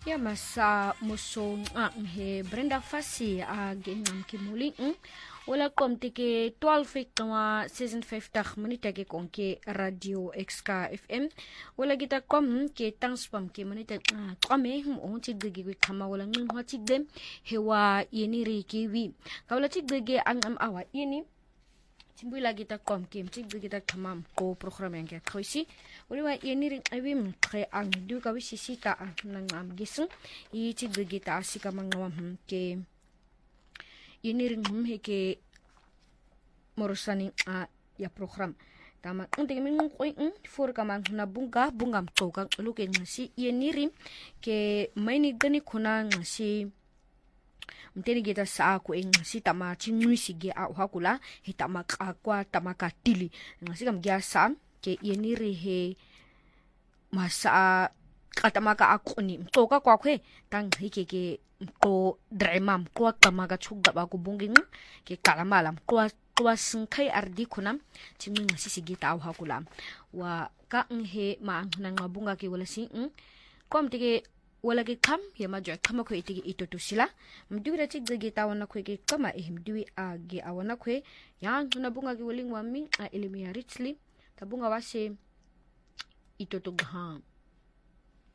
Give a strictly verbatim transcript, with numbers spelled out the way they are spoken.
Ya masa musong ang he Brenda Fassi agi ngam kimuli ng wala kom tike twelve kama season five tak manita ke konke radio X K F M wala kita kom ke tangspam ke manita kame mo tigde ge kama wala ng ha tigde hewa yeni ri kiwi kawala tigde ge ang am awa yeni Timbu lagi ta kom kem tik bi kita kamam ko program yang ke khoisi uli wa yeni ring awim tre ang du ka wisi sita ang nang am gisung I tik bi kita asika mangawam ke yeni ring hum he ke morosani a ya program tama unti min ko in for kamang na bunga bungam to ka lu ke ngasi yeni ring ke maini gani kuna ngasi mteni geta sa ko ing si tama chingui sige a hakula he tama kwa tama katili ngasi kam gya sa ke yeniri he masa katama ka akuni to ka kwa kwe tang hike ke to dremam kwa tama ka chugga ba ko bunging ke kalamalam kwa kwa singkai ardi kunam chingui ngasi sige ta hakula wa ka he ma nang mabunga ke wala si kom tike wala ke kam ya majo kama ko itigi ito to sila mduwi tik de tawana ko ke kama e mduwi a ge awana ko ya na bunga ke woling wami a elimi ya richly tabunga wase ito to gha